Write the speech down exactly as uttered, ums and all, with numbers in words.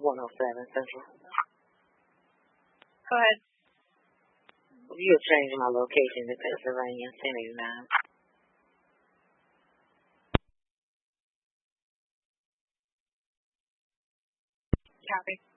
one oh seven Central. Go ahead. You'll change my location to Pennsylvania, ten eighty-nine. Copy.